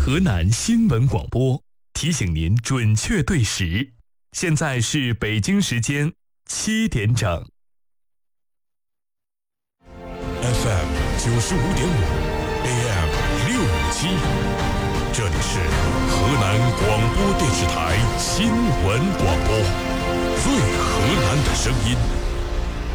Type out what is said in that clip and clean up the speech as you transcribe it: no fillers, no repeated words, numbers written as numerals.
河南新闻广播提醒您准确对时，现在是北京时间7点整。 FM 95.5 AM 657，这里是河南广播电视台新闻广播，最河南的声音。